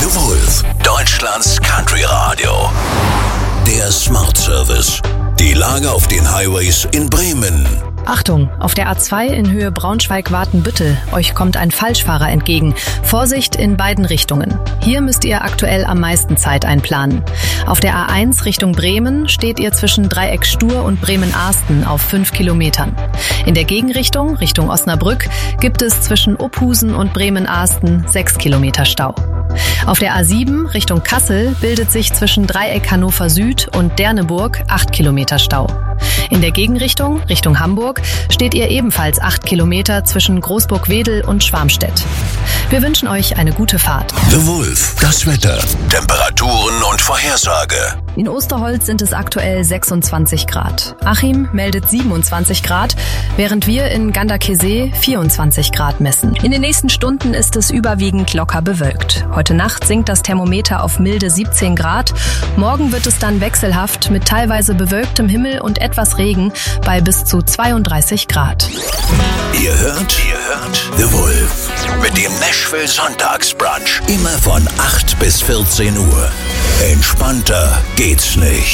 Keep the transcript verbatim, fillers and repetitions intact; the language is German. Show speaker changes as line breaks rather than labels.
The Wolf, Deutschlands Country Radio. Der Smart Service. Die Lage auf den Highways in Bremen.
Achtung, auf der A zwei in Höhe Braunschweig-Watenbüttel. Euch kommt ein Falschfahrer entgegen. Vorsicht in beiden Richtungen. Hier müsst ihr aktuell am meisten Zeit einplanen. Auf der A eins Richtung Bremen steht ihr zwischen Dreieck Stur und Bremen-Arsten auf fünf Kilometern. In der Gegenrichtung, Richtung Osnabrück, gibt es zwischen Ophusen und Bremen-Arsten sechs Kilometer Stau. Auf der A sieben Richtung Kassel bildet sich zwischen Dreieck Hannover Süd und Derneburg acht Kilometer Stau. In der Gegenrichtung, Richtung Hamburg, steht ihr ebenfalls acht Kilometer zwischen Großburg-Wedel und Schwarmstedt. Wir wünschen euch eine gute Fahrt.
The Wolf, das Wetter, Temperaturen und Vorhersage.
In Osterholz sind es aktuell sechsundzwanzig Grad. Achim meldet siebenundzwanzig Grad, während wir in Ganderkesee vierundzwanzig Grad messen. In den nächsten Stunden ist es überwiegend locker bewölkt. Heute Nacht sinkt das Thermometer auf milde siebzehn Grad. Morgen wird es dann wechselhaft mit teilweise bewölktem Himmel und etwas Regen bei bis zu zweiunddreißig Grad.
Ihr hört, ihr hört The Wolf mit dem Nashville Sonntagsbrunch. Immer von acht bis vierzehn Uhr. Entspannter geht's nicht.